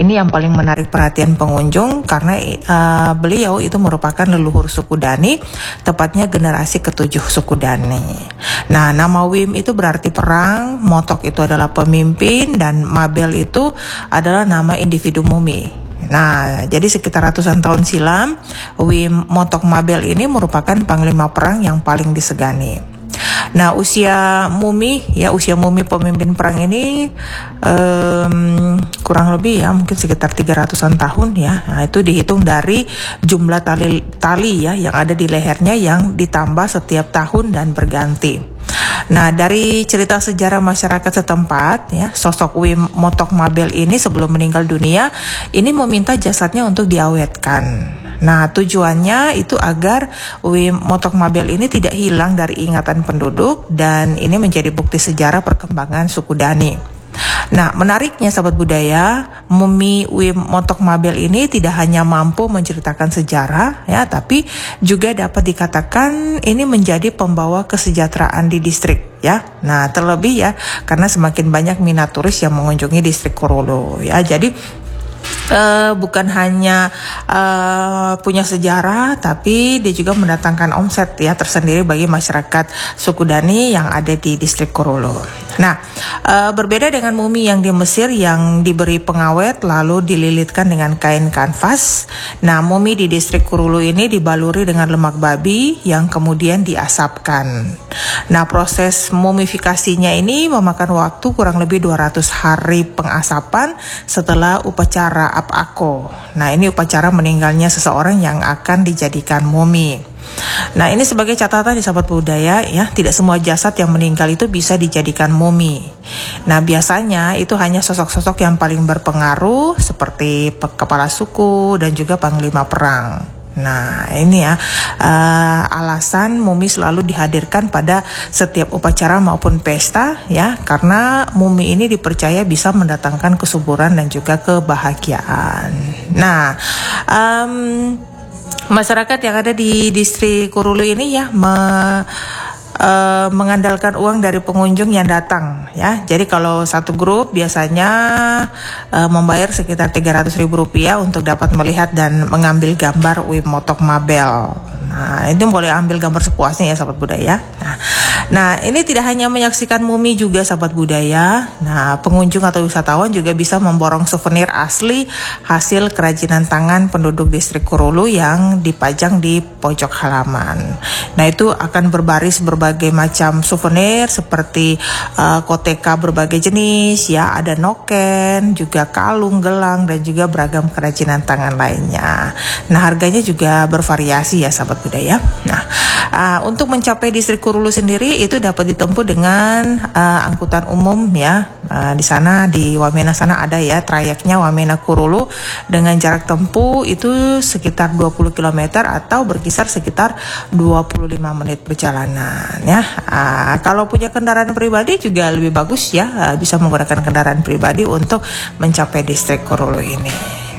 ini yang paling menarik perhatian pengunjung karena beliau itu merupakan leluhur suku Dani, tepatnya generasi ke-7 suku Dani. Nah, nama Wim itu berarti perang, Motok itu adalah pemimpin, dan Mabel itu adalah nama individu mumi. Nah, jadi sekitar ratusan tahun silam, Wim Motok Mabel ini merupakan panglima perang yang paling disegani. Nah, usia mumi pemimpin perang ini kurang lebih ya mungkin sekitar 300-an tahun ya. Nah, itu dihitung dari jumlah tali ya yang ada di lehernya yang ditambah setiap tahun dan berganti. Nah, dari cerita sejarah masyarakat setempat ya, sosok Wim Motok Mabel ini sebelum meninggal dunia ini meminta jasadnya untuk diawetkan. Nah, tujuannya itu agar Wim Motok Mabel ini tidak hilang dari ingatan penduduk, dan ini menjadi bukti sejarah perkembangan suku Dani. Nah, menariknya sahabat budaya, mumi Wim Motok Mabel ini tidak hanya mampu menceritakan sejarah ya, tapi juga dapat dikatakan ini menjadi pembawa kesejahteraan di distrik ya. Nah, terlebih ya karena semakin banyak minat turis yang mengunjungi distrik Korolo ya. Jadi bukan hanya punya sejarah, tapi dia juga mendatangkan omset ya tersendiri bagi masyarakat suku Dani yang ada di distrik Korolo. Nah, berbeda dengan mumi yang di Mesir yang diberi pengawet lalu dililitkan dengan kain kanvas. Nah, mumi di distrik Korolo ini dibaluri dengan lemak babi yang kemudian diasapkan. Nah, proses mumifikasinya ini memakan waktu kurang lebih 200 hari pengasapan setelah upacara Ap-Ako. Nah, ini upacara meninggalnya seseorang yang akan dijadikan mumi. Nah, ini sebagai catatan di sahabat budaya ya, tidak semua jasad yang meninggal itu bisa dijadikan mumi. Nah, biasanya itu hanya sosok-sosok yang paling berpengaruh seperti kepala suku dan juga panglima perang. Nah, ini ya alasan mumi selalu dihadirkan pada setiap upacara maupun pesta ya, karena mumi ini dipercaya bisa mendatangkan kesuburan dan juga kebahagiaan. Nah, masyarakat yang ada di distrik Korolo ini ya mengandalkan uang dari pengunjung yang datang ya. Jadi kalau satu grup biasanya membayar sekitar Rp300.000 untuk dapat melihat dan mengambil gambar Wim Motok Mabel. Nah, itu boleh ambil gambar sepuasnya ya sahabat budaya. Nah, ini tidak hanya menyaksikan mumi juga sahabat budaya. Nah, pengunjung atau wisatawan juga bisa memborong souvenir asli hasil kerajinan tangan penduduk distrik Korolo yang dipajang di pojok halaman. Nah, itu akan berbaris berbagai macam souvenir seperti koteka berbagai jenis ya, ada noken, juga kalung, gelang, dan juga beragam kerajinan tangan lainnya. Nah, harganya juga bervariasi ya sahabat budaya. Nah, untuk mencapai distrik Korolo sendiri itu dapat ditempuh dengan angkutan umum ya. Di sana di Wamena sana ada ya trayeknya Wamena Korolo dengan jarak tempuh itu sekitar 20 km atau berkisar sekitar 25 menit perjalanan ya. Kalau punya kendaraan pribadi juga lebih bagus ya, bisa menggunakan kendaraan pribadi untuk mencapai distrik Korolo ini.